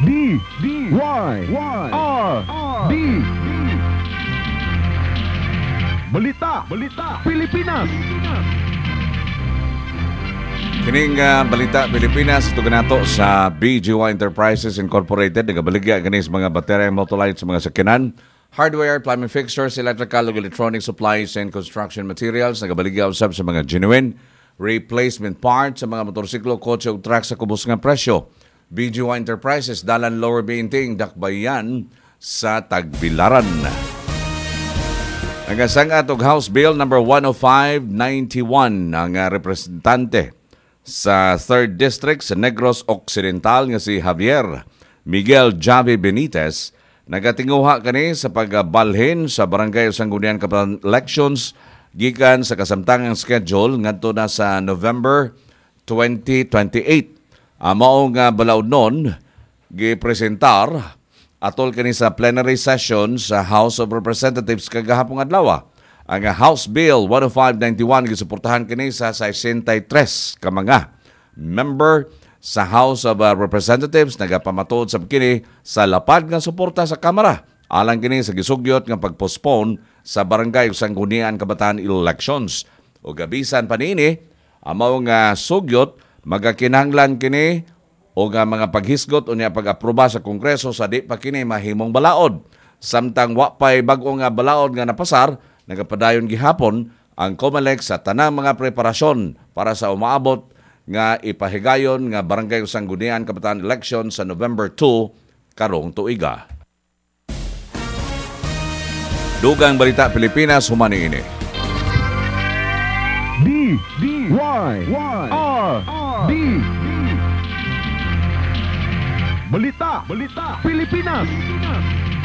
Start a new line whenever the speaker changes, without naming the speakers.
D Balita Pilipinas.
Kining Balita Pilipinas ito ganato sa BGY Enterprises Incorporated. Nagabaligya ganis mga baterya, motolites, mga sakyanan, hardware, plumbing fixtures, electrical, electronic supplies, and construction materials. Nagabaligya usab sa mga genuine replacement parts sa mga motorsiklo, kotse ug truck sa kubos nga presyo. BGY Enterprises, Dalan Lower Binting, Dakbayan sa Tagbilaran. Ang sangat og House Bill number 10591 ang representante sa 3rd District sa Negros Occidental nga si Javier Miguel Javi Benitez nagatinguha kani sa pagbalhin sa Barangay Sangguniang Kapatan Elections gikan sa kasamtangang schedule ngadto na sa November 2028. Maong balaod nun gipresentar atol kani sa plenary session sa House of Representatives kagahapong adlaw. Ang House Bill 10591 gisuportahan kini sa 63 ka mga member sa House of Representatives. Nagapamatod sab kini sa lapad nga suporta sa Kamara alang kini sa gisugyot nga pagpostpone sa Barangay Sangguniang Kabataan Elections. O gabisan pa niini, amaw nga sugyot magakinahanglan kini o nga mga paghisgot o niya pag-aproba sa Kongreso sa di pa kini mahimong balaod. Samtang wapay bag-o nga balaod nga napasar, nagapadayon gihapon ang COMELEC sa tanang mga preparasyon para sa umaabot nga ipahigayon nga Barangay Sangguniang Kabataan Election sa November 2 karong tuiga. Dugang Balita Pilipinas humani ini.
D Balita Pilipinas.